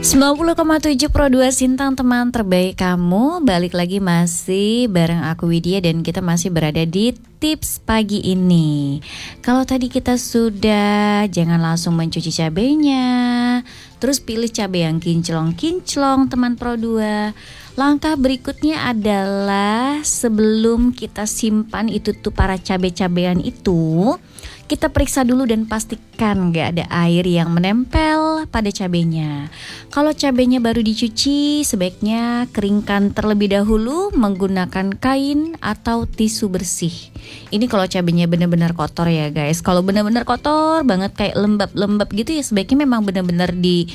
90,7 Pro 2 Sintang, teman terbaik kamu. Balik lagi masih bareng aku Widya dan kita masih berada di tips pagi ini. Kalau tadi kita sudah jangan langsung mencuci cabenya, terus pilih cabai yang kinclong-kinclong teman Pro 2. Langkah berikutnya adalah sebelum kita simpan itu tuh para cabai-cabean itu, kita periksa dulu dan pastikan gak ada air yang menempel pada cabenya. Kalau cabenya baru dicuci, sebaiknya keringkan terlebih dahulu menggunakan kain atau tisu bersih. Ini kalau cabenya benar-benar kotor ya guys. Kalau benar-benar kotor banget kayak lembab-lembab gitu ya, sebaiknya memang benar-benar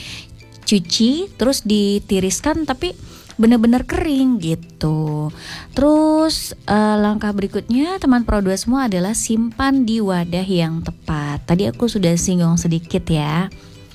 dicuci terus ditiriskan tapi benar-benar kering gitu. Terus langkah berikutnya teman Pro 2 semua adalah simpan di wadah yang tepat. Tadi aku sudah singgung sedikit ya.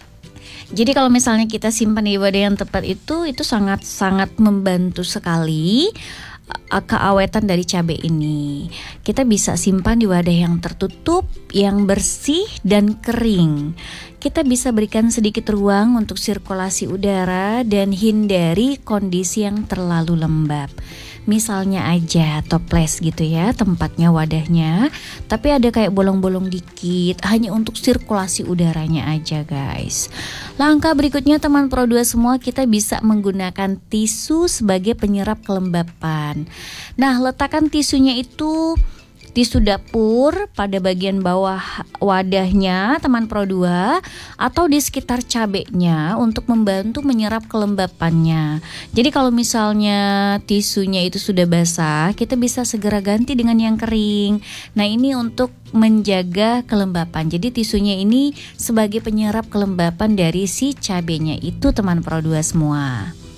Jadi kalau misalnya kita simpan di wadah yang tepat itu sangat-sangat membantu sekali keawetan dari cabai ini. Kita bisa simpan di wadah yang tertutup, yang bersih dan kering. Kita bisa berikan sedikit ruang untuk sirkulasi udara dan hindari kondisi yang terlalu lembab. Misalnya aja toples gitu ya tempatnya, wadahnya, tapi ada kayak bolong-bolong dikit, hanya untuk sirkulasi udaranya aja guys. Langkah berikutnya teman Pro 2 semua, kita bisa menggunakan tisu sebagai penyerap kelembapan. Nah, letakkan tisunya itu tisu dapur pada bagian bawah wadahnya teman Pro 2 atau di sekitar cabenya untuk membantu menyerap kelembapannya. Jadi kalau misalnya tisunya itu sudah basah, kita bisa segera ganti dengan yang kering. Nah, ini untuk menjaga kelembapan. Jadi tisunya ini sebagai penyerap kelembapan dari si cabenya itu teman Pro 2 semua.